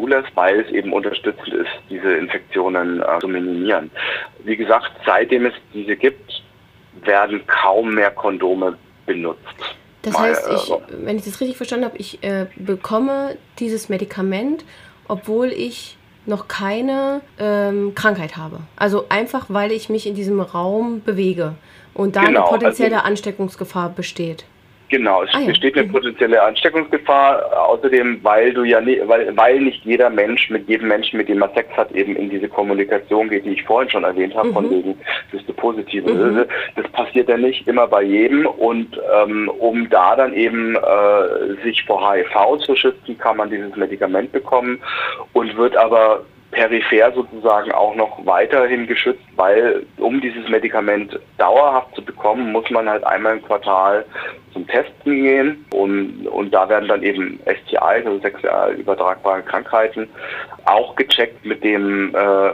zulässt, weil es eben unterstützend ist, diese Infektionen zu minimieren. Wie gesagt, seitdem es diese gibt, werden kaum mehr Kondome benutzt. Das heißt, wenn ich das richtig verstanden habe, ich bekomme dieses Medikament, obwohl ich noch keine Krankheit habe. Also einfach, weil ich mich in diesem Raum bewege und da eine potenzielle Ansteckungsgefahr besteht. Genau, es besteht eine potenzielle Ansteckungsgefahr, außerdem, weil nicht jeder Mensch mit jedem Menschen, mit dem man Sex hat, eben in diese Kommunikation geht, die ich vorhin schon erwähnt habe, von wegen positive Löse. Das passiert ja nicht immer bei jedem und um da dann eben sich vor HIV zu schützen, kann man dieses Medikament bekommen und wird aber peripher sozusagen auch noch weiterhin geschützt, weil um dieses Medikament dauerhaft zu bekommen, muss man halt einmal im Quartal zum Testen gehen und da werden dann eben STIs, also sexuell übertragbare Krankheiten, auch gecheckt mit den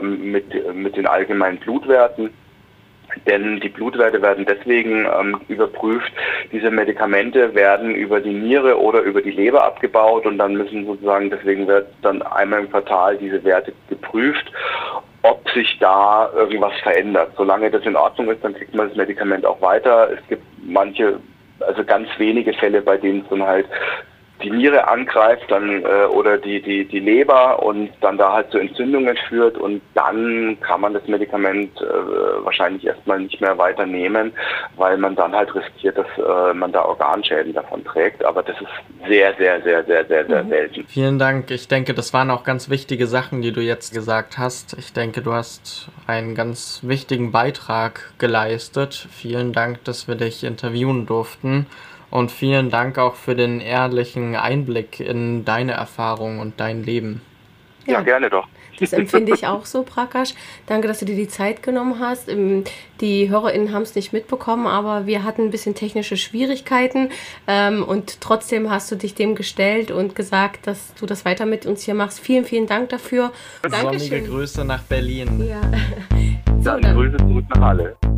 allgemeinen Blutwerten. Denn die Blutwerte werden deswegen überprüft. Diese Medikamente werden über die Niere oder über die Leber abgebaut und dann deswegen wird dann einmal im Quartal diese Werte geprüft, ob sich da irgendwas verändert. Solange das in Ordnung ist, dann kriegt man das Medikament auch weiter. Es gibt ganz wenige Fälle, bei denen es dann halt die Niere angreift dann oder die Leber und dann da halt zu Entzündungen führt und dann kann man das Medikament wahrscheinlich erstmal nicht mehr weiternehmen, weil man dann halt riskiert, dass man da Organschäden davon trägt. Aber das ist sehr, sehr, sehr, sehr, sehr, sehr selten. Vielen Dank. Ich denke, das waren auch ganz wichtige Sachen, die du jetzt gesagt hast. Ich denke, du hast einen ganz wichtigen Beitrag geleistet. Vielen Dank, dass wir dich interviewen durften. Und vielen Dank auch für den ehrlichen Einblick in deine Erfahrung und dein Leben. Ja, gerne doch. Das empfinde ich auch so, Prakash. Danke, dass du dir die Zeit genommen hast. Die HörerInnen haben es nicht mitbekommen, aber wir hatten ein bisschen technische Schwierigkeiten und trotzdem hast du dich dem gestellt und gesagt, dass du das weiter mit uns hier machst. Vielen, vielen Dank dafür. Sonnige Grüße nach Berlin. Ja. Dann Grüße zurück nach Halle.